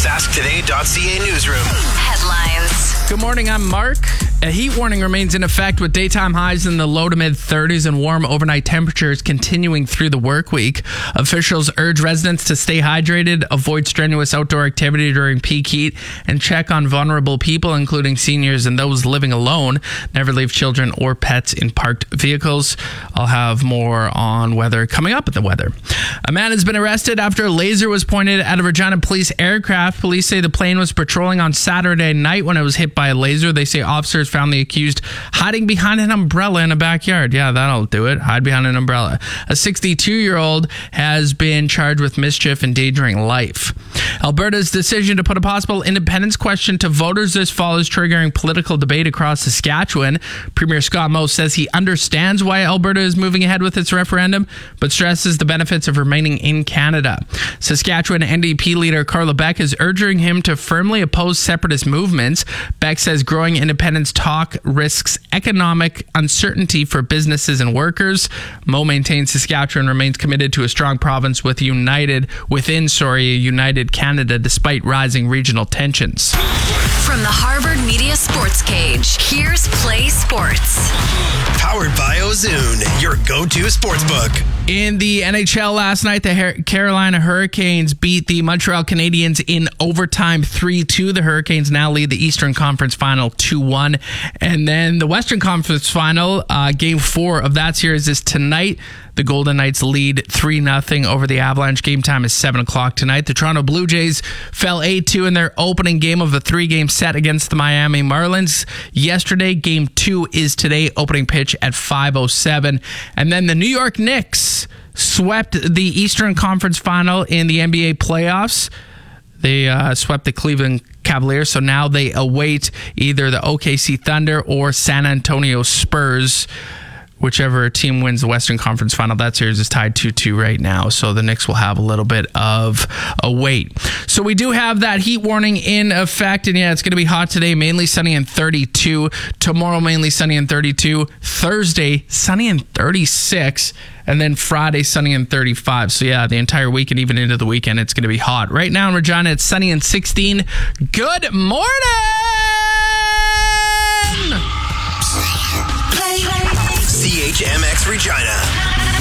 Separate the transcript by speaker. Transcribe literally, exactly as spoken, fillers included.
Speaker 1: sask today dot c a newsroom.
Speaker 2: Headlines.
Speaker 3: Good morning, I'm Mark. A heat warning remains in effect with daytime highs in the low to mid thirties and warm overnight temperatures continuing through the work week. Officials urge residents to stay hydrated, avoid strenuous outdoor activity during peak heat, and check on vulnerable people, including seniors and those living alone. Never leave children or pets in parked vehicles. I'll have more on weather coming up at the weather. A man has been arrested after a laser was pointed at a Regina police aircraft. Police say the plane was patrolling on Saturday night when it was hit by a laser. They say officers found the accused hiding behind an umbrella in a backyard. Yeah, that'll do it. Hide behind an umbrella. A sixty-two-year-old has been charged with mischief, endangering life. Alberta's decision to put a possible independence question to voters this fall is triggering political debate across Saskatchewan. Premier Scott Moe says he understands why Alberta is moving ahead with its referendum, but stresses the benefits of remaining in Canada. Saskatchewan N D P leader Carla Beck is urging him to firmly oppose separatist movements. Beck says growing independence talk risks economic uncertainty for businesses and workers. Moe maintains Saskatchewan remains committed to a strong province with united within, sorry, a united Canada despite rising regional tensions.
Speaker 2: From the Harvard Media Sports Cage, here's Play Sports.
Speaker 1: Powered by Ozoon, your go-to sportsbook.
Speaker 3: In the N H L last night, the Her- Carolina Hurricanes beat the Montreal Canadiens in overtime three two. The Hurricanes now lead the Eastern Conference Final two one. And then the Western Conference Final, uh, game four of that series is tonight. The Golden Knights lead three nothing over the Avalanche. Game time is seven o'clock tonight. The Toronto Blue Jays fell eight two in their opening game of a three-game set against the Miami Marlins. Yesterday, game two is today, opening pitch at five oh seven. And then the New York Knicks swept the Eastern Conference Final in the N B A playoffs. They uh, swept the Cleveland Cavaliers, so now they await either the O K C Thunder or San Antonio Spurs. Whichever team wins the Western Conference Final, that series is tied two two right now. So the Knicks will have a little bit of a wait. So we do have that heat warning in effect. And yeah, it's going to be hot today, mainly sunny and thirty-two. Tomorrow, mainly sunny and thirty-two. Thursday, sunny and thirty-six. And then Friday, sunny and thirty-five. So yeah, the entire week and even into the weekend, it's going to be hot. Right now in Regina, it's sunny and sixteen. Good morning!
Speaker 1: C H M X Regina.